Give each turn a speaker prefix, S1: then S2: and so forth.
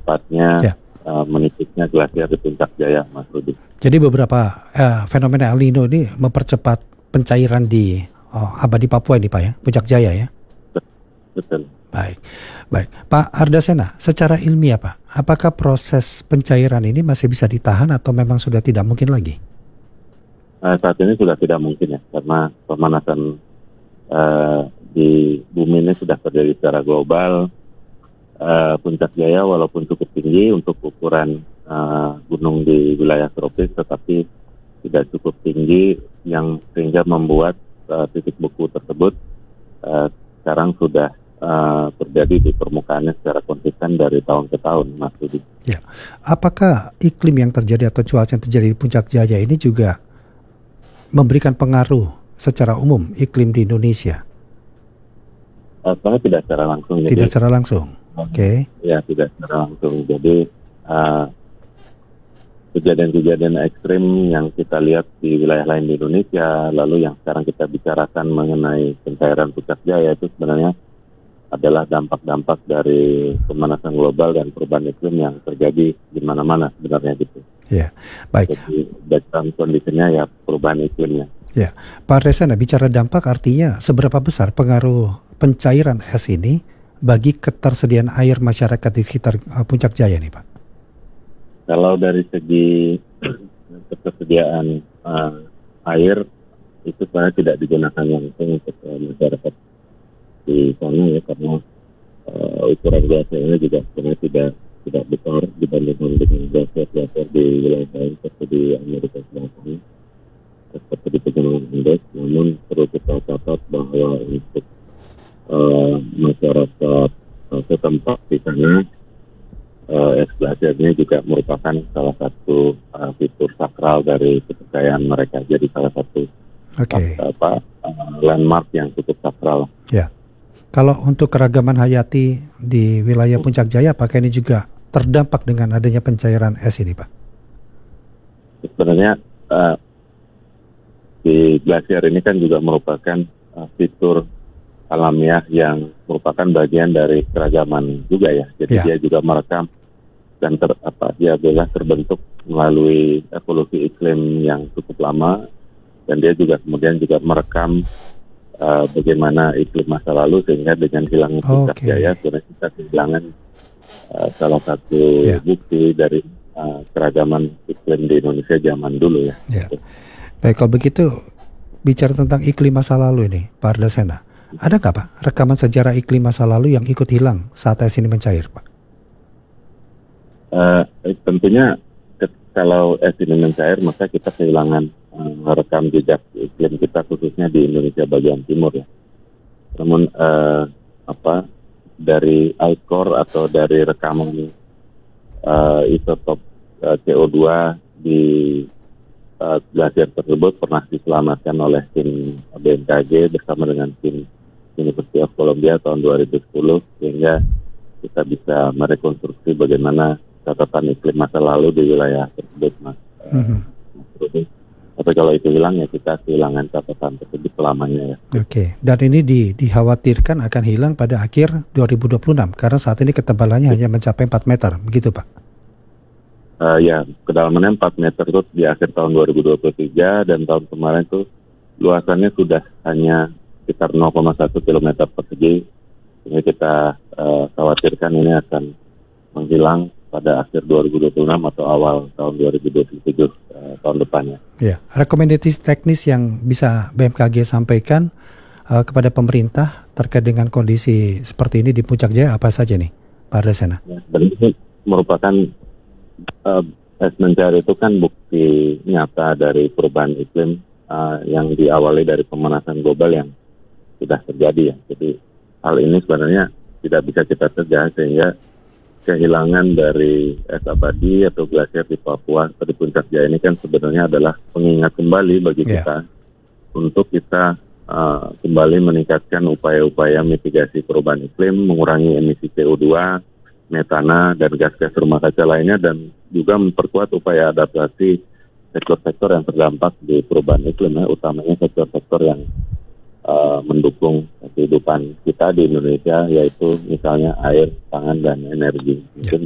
S1: cepatnya
S2: Ya.
S1: menipisnya glasier di Puncak Jaya, Mas Rudi.
S2: Jadi beberapa fenomena El Nino ini mempercepat pencairan di Abadi Papua ini Pak ya, Puncak Jaya ya.
S1: Betul.
S2: Baik, baik. Pak Ardasena, secara ilmiah Pak, apakah proses pencairan ini masih bisa ditahan atau memang sudah tidak mungkin lagi?
S1: Saat ini sudah tidak mungkin ya, karena pemanasan di bumi ini sudah terjadi secara global. Puncak Jaya walaupun cukup tinggi untuk ukuran gunung di wilayah tropis, tetapi tidak cukup tinggi yang sehingga membuat titik beku tersebut sekarang sudah terjadi di permukaannya secara konsisten dari tahun ke tahun, Mas Budi.
S2: Ya, apakah iklim yang terjadi atau cuaca yang terjadi di Puncak Jaya ini juga memberikan pengaruh secara umum iklim di Indonesia?
S1: Soalnya tidak secara langsung.
S2: Tidak secara langsung. Oke.
S1: Ya, tidak secara langsung. Jadi kejadian-kejadian ekstrim yang kita lihat di wilayah lain di Indonesia, lalu yang sekarang kita bicarakan mengenai pencairan Puncak Jaya, itu sebenarnya adalah dampak-dampak dari pemanasan global dan perubahan iklim yang terjadi di mana-mana sebenarnya gitu.
S2: Ya, baik.
S1: Jadi background kondisinya ya perubahan iklimnya.
S2: Ya, Pak Resana, bicara dampak artinya seberapa besar pengaruh pencairan es ini bagi ketersediaan air masyarakat di sekitar Puncak Jaya nih Pak?
S1: Kalau dari segi ketersediaan air itu sebenarnya tidak digunakan langsung untuk masyarakat di sana ya, karena ukuran glasiernya juga sebenarnya tidak besar dibandingkan dengan glasier di wilayah lain seperti di Amerika Selatan, seperti di Pegunungan Andes. Namun perlu kita catat bahwa untuk masyarakat setempat di sana, es glasiernya juga merupakan salah satu fitur sakral dari kepercayaan mereka. Jadi salah satu landmark yang cukup sakral.
S2: Ya. Kalau untuk keragaman hayati di wilayah Puncak Jaya, apakah ini juga terdampak dengan adanya pencairan es ini, Pak?
S1: Sebenarnya di glasier ini kan juga merupakan fitur alamiah yang merupakan bagian dari keragaman juga ya. Jadi dia juga merekam dan dia adalah terbentuk melalui evolusi iklim yang cukup lama, dan dia juga kemudian juga merekam bagaimana iklim masa lalu, sehingga dengan hilangnya Puncak Jaya sebenarnya kita kehilangan salah satu bukti dari keragaman iklim di Indonesia zaman dulu ya.
S2: Baik, kalau begitu bicara tentang iklim masa lalu ini, Pak Ardasena, ada nggak Pak rekaman sejarah iklim masa lalu yang ikut hilang saat es ini mencair, Pak?
S1: Tentunya kalau es ini mencair, maka kita kehilangan rekam jejak iklim kita, khususnya di Indonesia bagian timur ya. Namun dari ice core atau dari rekaman isotop CO2 di glasier tersebut pernah diselamatkan oleh tim BMKG bersama dengan tim University of Columbia tahun 2010, sehingga kita bisa merekonstruksi bagaimana catatan iklim masa lalu di wilayah tersebut, Mas. Tapi kalau itu hilang ya kita kehilangan catatan tersebut selamanya ya.
S2: Oke. Dan ini dikhawatirkan akan hilang pada akhir 2026 karena saat ini ketebalannya hanya mencapai 4 meter, begitu Pak?
S1: Ya, kedalamannya 4 meter itu di akhir tahun 2023, dan tahun kemarin itu luasannya sudah hanya sekitar 0,1 km persegi. Ini kita khawatirkan ini akan menghilang pada akhir 2026 atau awal tahun 2027 tahun depannya.
S2: Ya, rekomendasi teknis yang bisa BMKG sampaikan kepada pemerintah terkait dengan kondisi seperti ini di Puncak Jaya apa saja nih, Pak Ardasena?
S1: Ya, dan ini merupakan es mencair itu kan bukti nyata dari perubahan iklim yang diawali dari pemanasan global yang sudah terjadi ya. Jadi hal ini sebenarnya tidak bisa kita cegah, sehingga kehilangan dari es abadi atau glasier di Papua atau di Puncak Jaya ini kan sebenarnya adalah pengingat kembali bagi kita untuk kita kembali meningkatkan upaya-upaya mitigasi perubahan iklim, mengurangi emisi CO2, metana, dan gas-gas rumah kaca lainnya, dan juga memperkuat upaya adaptasi sektor-sektor yang terdampak di perubahan iklim, utamanya sektor-sektor yang mendukung kehidupan kita di Indonesia, yaitu misalnya air, pangan, dan energi. Mungkin